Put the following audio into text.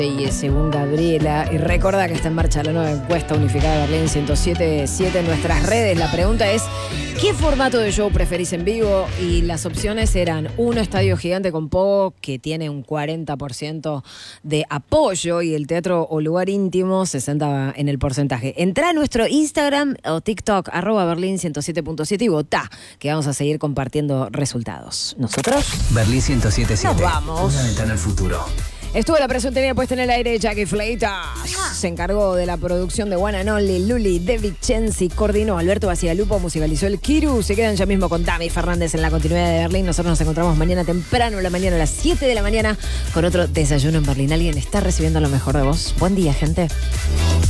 Y según Gabriela, y recuerda que está en marcha la nueva encuesta unificada de Berlín 107.7 en nuestras redes. La pregunta es, ¿qué formato de show preferís en vivo? Y las opciones eran estadio gigante con pogo, que tiene un 40% de apoyo, y el teatro o lugar íntimo 60% en el porcentaje. Entrá a nuestro Instagram o TikTok, @Berlín 107.7 y votá, que vamos a seguir compartiendo resultados. Nosotros Berlín 107.7. nos vamos. Una ventana al futuro. Estuvo la presunta puesta en el aire Jackie Fleitas. Se encargó de la producción de One and Only Luli De Vincenzi. Coordinó Alberto Bacigalupo, musicalizó el Kiru. Se quedan ya mismo con Tami Fernández en la continuidad de Berlín. Nosotros nos encontramos mañana temprano en la mañana, a las 7 de la mañana, con otro Desayuno en Berlín. ¿Alguien está recibiendo lo mejor de vos? Buen día, gente.